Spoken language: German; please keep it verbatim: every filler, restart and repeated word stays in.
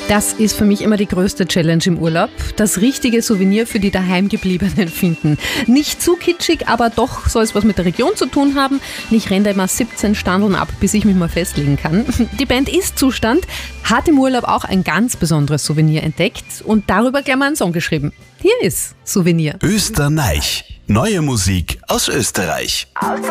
Das ist für mich immer die größte Challenge im Urlaub. Das richtige Souvenir für die Daheimgebliebenen finden. Nicht zu kitschig, aber doch soll es was mit der Region zu tun haben. Ich renne da immer siebzehn Standeln ab, bis ich mich mal festlegen kann. Die Band Ist-Zustand hat im Urlaub auch ein ganz besonderes Souvenir entdeckt und darüber gleich mal einen Song geschrieben. Hier ist Souvenir. Österreich. Neue Musik aus Österreich.